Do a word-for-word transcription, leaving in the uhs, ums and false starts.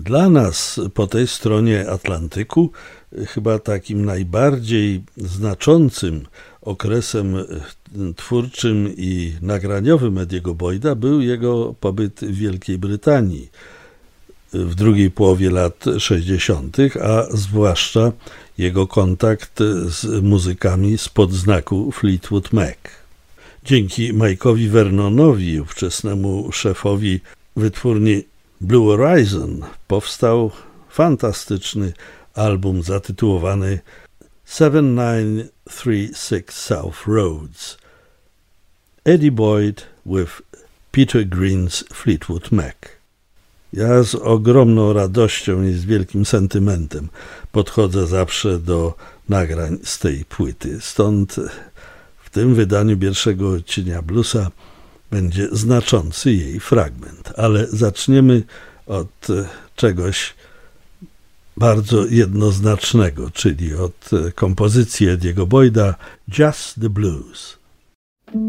Dla nas po tej stronie Atlantyku chyba takim najbardziej znaczącym okresem twórczym i nagraniowym Ediego Boyda był jego pobyt w Wielkiej Brytanii w drugiej połowie lat sześćdziesiątych, a zwłaszcza jego kontakt z muzykami spod znaku Fleetwood Mac. Dzięki Mike'owi Vernonowi, ówczesnemu szefowi wytwórni Blue Horizon, powstał fantastyczny album zatytułowany seven nine three six South Roads. Eddie Boyd with Peter Green's Fleetwood Mac. Ja z ogromną radością i z wielkim sentymentem podchodzę zawsze do nagrań z tej płyty. Stąd w tym wydaniu pierwszego odcienia Bluesa będzie znaczący jej fragment. Ale zaczniemy od czegoś bardzo jednoznacznego, czyli od kompozycji Ediego Boyda Just the Blues.